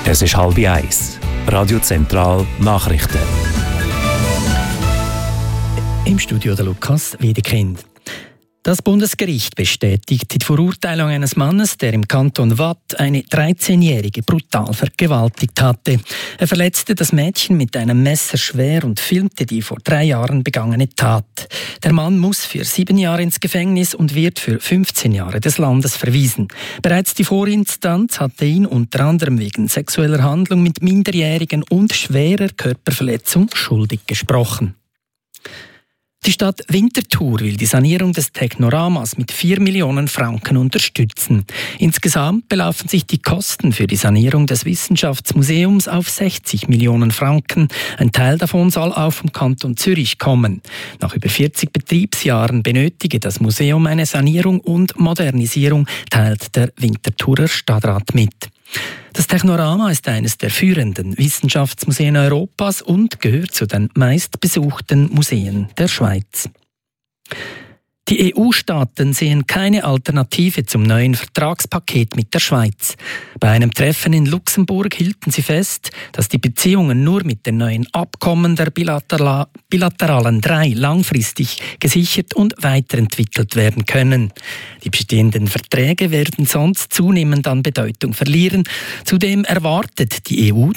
Es ist 12:30. Radio Zentral Nachrichten. Im Studio der Lukas Wiedekind. Das Bundesgericht bestätigt die Verurteilung eines Mannes, der im Kanton Waadt eine 13-Jährige brutal vergewaltigt hatte. Er verletzte das Mädchen mit einem Messer schwer und filmte die vor 3 Jahren begangene Tat. Der Mann muss für 7 Jahre ins Gefängnis und wird für 15 Jahre des Landes verwiesen. Bereits die Vorinstanz hatte ihn unter anderem wegen sexueller Handlung mit Minderjährigen und schwerer Körperverletzung schuldig gesprochen. Die Stadt Winterthur will die Sanierung des Technoramas mit 4 Millionen Franken unterstützen. Insgesamt belaufen sich die Kosten für die Sanierung des Wissenschaftsmuseums auf 60 Millionen Franken. Ein Teil davon soll auch vom Kanton Zürich kommen. Nach über 40 Betriebsjahren benötige das Museum eine Sanierung und Modernisierung, teilt der Winterthurer Stadtrat mit. Das Technorama ist eines der führenden Wissenschaftsmuseen Europas und gehört zu den meistbesuchten Museen der Schweiz. Die EU-Staaten sehen keine Alternative zum neuen Vertragspaket mit der Schweiz. Bei einem Treffen in Luxemburg hielten sie fest, dass die Beziehungen nur mit den neuen Abkommen der bilateralen 3 langfristig gesichert und weiterentwickelt werden können. Die bestehenden Verträge werden sonst zunehmend an Bedeutung verlieren. Zudem erwartet die EU,